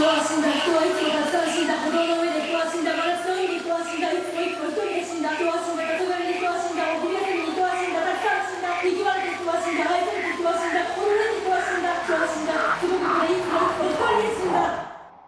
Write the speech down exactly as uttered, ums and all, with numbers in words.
は死んだ人はいつも助